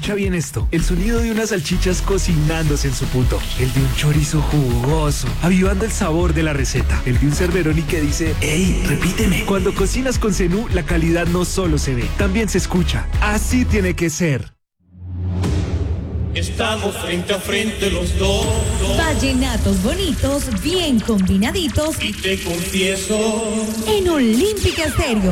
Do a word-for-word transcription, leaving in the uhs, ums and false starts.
Escucha bien esto. El sonido de unas salchichas cocinándose en su punto. El de un chorizo jugoso, avivando el sabor de la receta. El de un Cerberoni que dice, ¡ey, repíteme! Cuando cocinas con Zenú, la calidad no solo se ve, también se escucha. Así tiene que ser. Estamos frente a frente los dos. Vallenatos bonitos, bien combinaditos. Y te confieso. En Olímpica Estéreo.